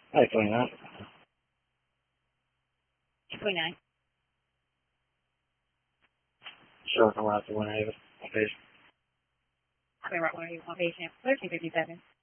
Hey, 29. 29. Sure, I'm right to 180. On page. I've been right where you on page 1357.